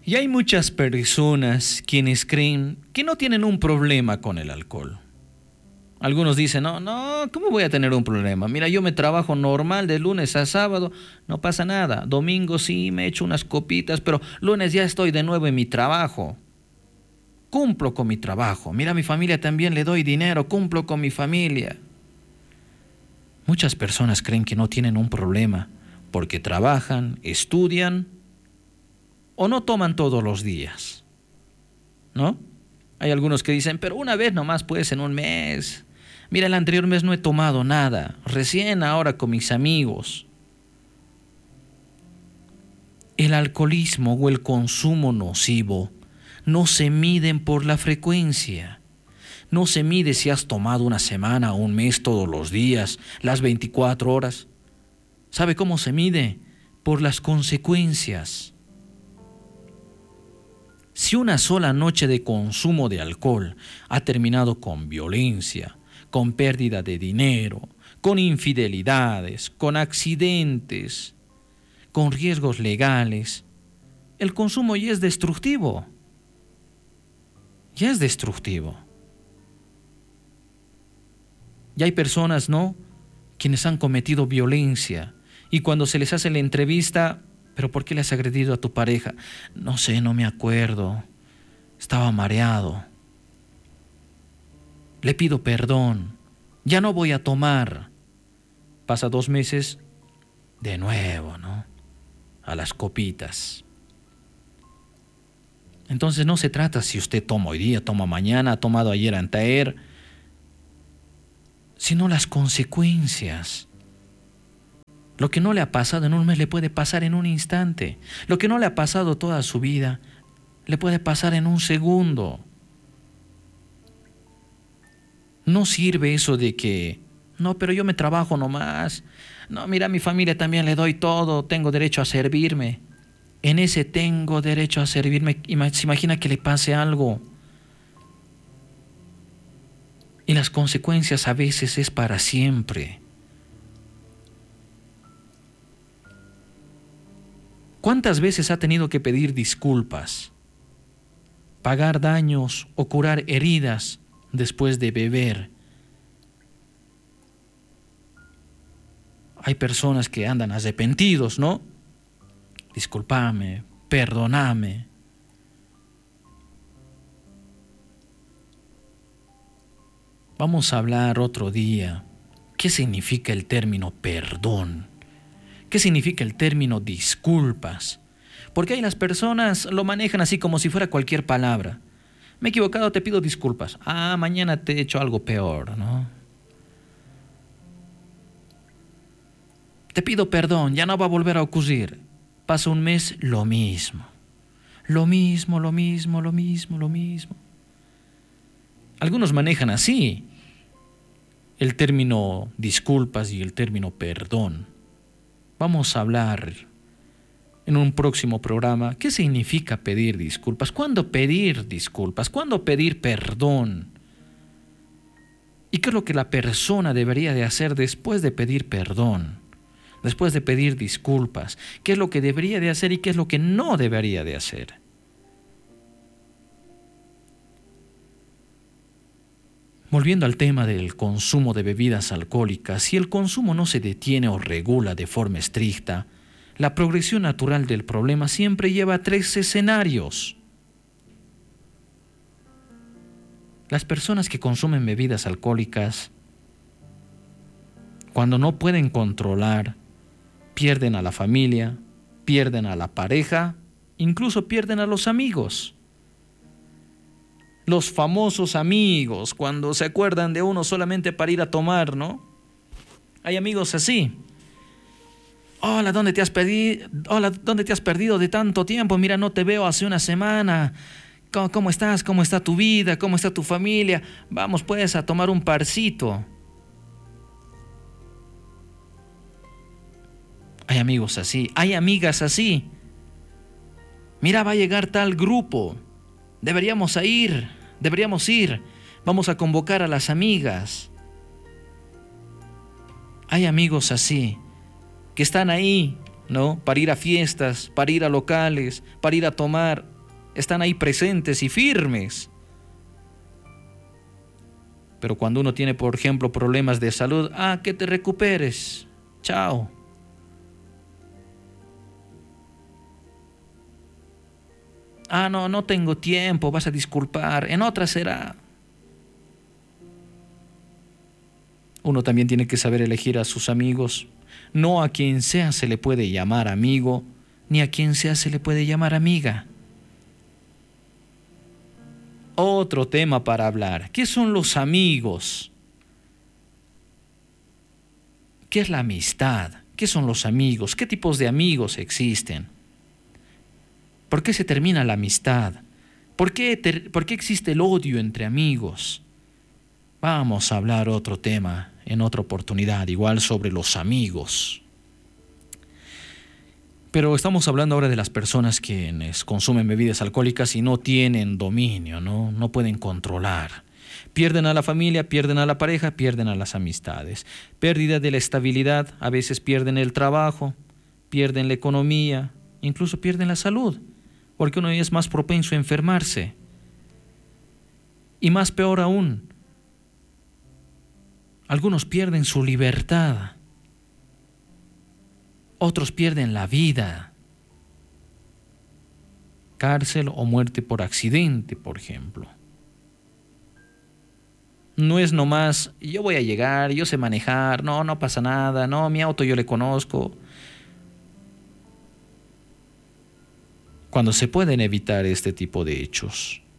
Y hay muchas personas quienes creen que no tienen un problema con el alcohol. Algunos dicen, no, ¿cómo voy a tener un problema? Mira, yo me trabajo normal de lunes a sábado, no pasa nada. Domingo sí me echo unas copitas, pero lunes ya estoy de nuevo en mi trabajo. Cumplo con mi trabajo. Mira, a mi familia también le doy dinero, cumplo con mi familia. Muchas personas creen que no tienen un problema porque trabajan, estudian o no toman todos los días, ¿no? Hay algunos que dicen, pero una vez nomás pues en un mes. Mira, el anterior mes no he tomado nada, recién ahora con mis amigos. El alcoholismo o el consumo nocivo no se miden por la frecuencia. No se mide si has tomado una semana o un mes todos los días, las 24 horas. ¿Sabe cómo se mide? Por las consecuencias. Si una sola noche de consumo de alcohol ha terminado con violencia, con pérdida de dinero, con infidelidades, con accidentes, con riesgos legales, el consumo ya es destructivo. Ya es destructivo. Ya hay personas, ¿no?, quienes han cometido violencia y cuando se les hace la entrevista, ¿pero por qué le has agredido a tu pareja? No sé, no me acuerdo. Estaba mareado. Le pido perdón. Ya no voy a tomar. Pasa 2 meses, de nuevo, ¿no?, a las copitas. Entonces no se trata si usted toma hoy día, toma mañana, ha tomado ayer, anteayer, sino las consecuencias. Lo que no le ha pasado en un mes le puede pasar en un instante. Lo que no le ha pasado toda su vida le puede pasar en un segundo. No sirve eso de que, no, pero yo me trabajo nomás. No, mira, a mi familia también le doy todo, tengo derecho a servirme. En ese tengo derecho a servirme, se imagina que le pase algo. Y las consecuencias a veces es para siempre. ¿Cuántas veces ha tenido que pedir disculpas, pagar daños o curar heridas después de beber? Hay personas que andan arrepentidos, ¿no? Discúlpame, perdóname. Vamos a hablar otro día. ¿Qué significa el término perdón? ¿Qué significa el término disculpas? Porque ahí las personas lo manejan así como si fuera cualquier palabra. Me he equivocado, te pido disculpas. Mañana te he hecho algo peor, ¿no? Te pido perdón, ya no va a volver a ocurrir. Pasa un mes, lo mismo. Lo mismo. Algunos manejan así el término disculpas y el término perdón. Vamos a hablar en un próximo programa qué significa pedir disculpas, cuándo pedir disculpas, cuándo pedir perdón y qué es lo que la persona debería de hacer después de pedir perdón, después de pedir disculpas, qué es lo que debería de hacer y qué es lo que no debería de hacer. Volviendo al tema del consumo de bebidas alcohólicas, si el consumo no se detiene o regula de forma estricta, la progresión natural del problema siempre lleva a 3 escenarios. Las personas que consumen bebidas alcohólicas, cuando no pueden controlar, pierden a la familia, pierden a la pareja, incluso pierden a los amigos. Los famosos amigos, cuando se acuerdan de uno solamente para ir a tomar, ¿no? Hay amigos así. Hola, ¿dónde te has perdido de tanto tiempo? Mira, no te veo hace una semana. ¿Cómo estás? ¿Cómo está tu vida? ¿Cómo está tu familia? Vamos pues a tomar un parcito. Hay amigos así, hay amigas así. Mira, va a llegar tal grupo. Deberíamos ir. Vamos a convocar a las amigas. Hay amigos así, que están ahí, ¿no? Para ir a fiestas, para ir a locales, para ir a tomar. están ahí presentes y firmes. Pero cuando uno tiene, por ejemplo, problemas de salud, que te recuperes, chao. No tengo tiempo, vas a disculpar, en otra será. Uno también tiene que saber elegir a sus amigos. No a quien sea se le puede llamar amigo, ni a quien sea se le puede llamar amiga. Otro tema para hablar. ¿Qué son los amigos? ¿Qué es la amistad? ¿Qué son los amigos? ¿Qué tipos de amigos existen? ¿Por qué se termina la amistad? ¿Por qué existe el odio entre amigos? Vamos a hablar otro tema en otra oportunidad, igual sobre los amigos. Pero estamos hablando ahora de las personas quienes consumen bebidas alcohólicas y no tienen dominio, no pueden controlar. Pierden a la familia, pierden a la pareja, pierden a las amistades. Pérdida de la estabilidad, a veces pierden el trabajo, pierden la economía, incluso pierden la salud, porque uno es más propenso a enfermarse. Y más peor aún, algunos pierden su libertad. Otros pierden la vida. Cárcel o muerte por accidente, por ejemplo. No es nomás, yo voy a llegar, yo sé manejar, no pasa nada, mi auto yo le conozco. Cuando se pueden evitar este tipo de hechos.